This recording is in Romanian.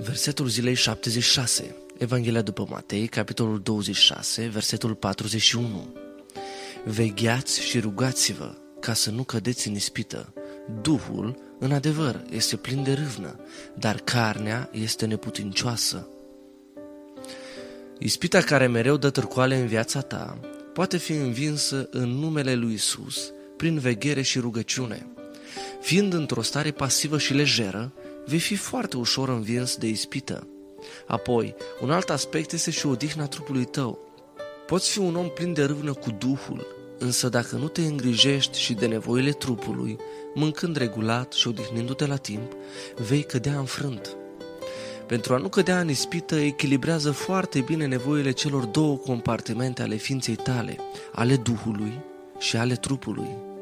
Versetul zilei 76, Evanghelia după Matei, capitolul 26, versetul 41. Vegheați și rugați-vă ca să nu cădeți în ispită. Duhul, în adevăr, este plin de râvnă, dar carnea este neputincioasă. Ispita care mereu dă târcoale în viața ta poate fi învinsă în numele lui Isus prin veghere și rugăciune. Fiind într-o stare pasivă și lejeră, vei fi foarte ușor învins de ispită. Apoi, un alt aspect este și odihna trupului tău. Poți fi un om plin de râvnă cu Duhul, însă dacă nu te îngrijești și de nevoile trupului, mâncând regulat și odihnindu-te la timp, vei cădea înfrânt. Pentru a nu cădea în ispită, echilibrează foarte bine nevoile celor două compartimente ale ființei tale, ale Duhului și ale trupului.